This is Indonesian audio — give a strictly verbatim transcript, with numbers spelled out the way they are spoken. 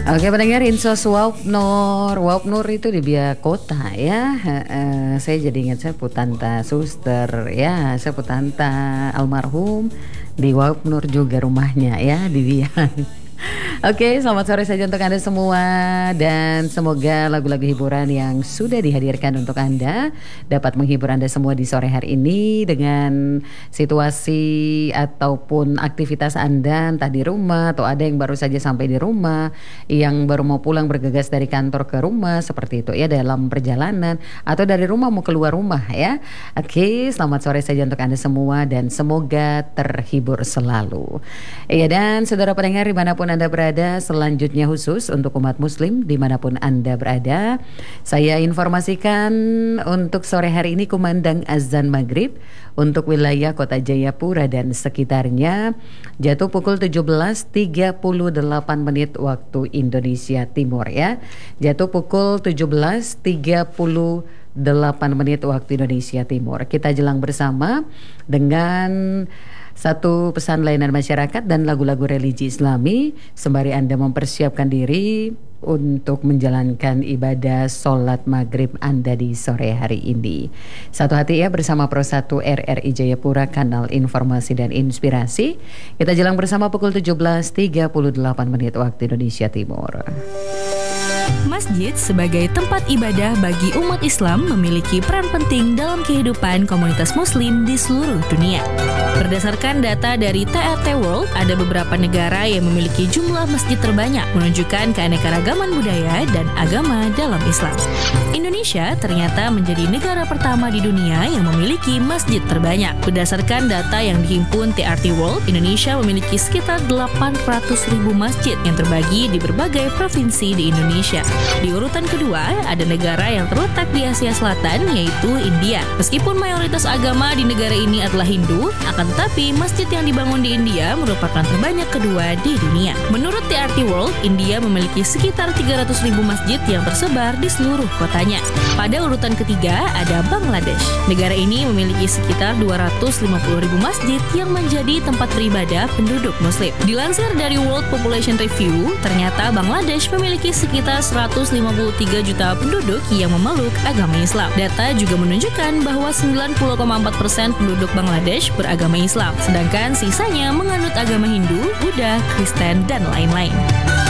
Oke pendengar Insos Waup Nur, Waup Nur itu di Biak Kota ya. Uh, saya jadi ingat saya Putanta Suster ya, saya Putanta almarhum di Waup Nur juga rumahnya ya di Biak. Oke, selamat sore saja untuk Anda semua dan semoga lagu-lagu hiburan yang sudah dihadirkan untuk Anda dapat menghibur Anda semua di sore hari ini dengan situasi ataupun aktivitas Anda entah di rumah atau ada yang baru saja sampai di rumah, yang baru mau pulang bergegas dari kantor ke rumah seperti itu ya, dalam perjalanan atau dari rumah mau keluar rumah ya. Oke, selamat sore saja untuk Anda semua dan semoga terhibur selalu. Iya, dan saudara pendengar dimanapun Anda berada, selanjutnya khusus untuk umat muslim dimanapun Anda berada, saya informasikan untuk sore hari ini kumandang azan maghrib untuk wilayah kota Jayapura dan sekitarnya jatuh pukul tujuh belas tiga puluh delapan menit waktu Indonesia Timur ya. Jatuh pukul tujuh belas tiga puluh delapan menit waktu Indonesia Timur. Kita jelang bersama dengan satu pesan layanan masyarakat dan lagu-lagu religi Islami sembari Anda mempersiapkan diri untuk menjalankan ibadah sholat maghrib Anda di sore hari ini. Satu hati ya bersama Pro satu R R I Jayapura, kanal informasi dan inspirasi. Kita jelang bersama pukul tujuh belas tiga puluh delapan menit waktu Indonesia Timur. Masjid sebagai tempat ibadah bagi umat Islam memiliki peran penting dalam kehidupan komunitas muslim di seluruh dunia. Berdasarkan data dari T R T World, ada beberapa negara yang memiliki jumlah masjid terbanyak, menunjukkan keanekaragaman budaya dan agama dalam Islam. Indonesia ternyata menjadi negara pertama di dunia yang memiliki masjid terbanyak. Berdasarkan data yang dihimpun T R T World, Indonesia memiliki sekitar delapan ratus ribu masjid yang terbagi di berbagai provinsi di Indonesia. Di urutan kedua, ada negara yang terletak di Asia Selatan, yaitu India. Meskipun mayoritas agama di negara ini adalah Hindu, akan tetapi masjid yang dibangun di India merupakan terbanyak kedua di dunia. Menurut T R T World, India memiliki sekitar tiga ratus ribu masjid yang tersebar di seluruh kotanya. Pada urutan ketiga, ada Bangladesh. Negara ini memiliki sekitar dua ratus lima puluh ribu masjid yang menjadi tempat beribadah penduduk muslim. Dilansir dari World Population Review, ternyata Bangladesh memiliki sekitar seratus lima puluh tiga juta penduduk yang memeluk agama Islam. Data juga menunjukkan bahwa sembilan puluh koma empat persen penduduk Bangladesh beragama Islam, sedangkan sisanya menganut agama Hindu, Buddha, Kristen, dan lain-lain.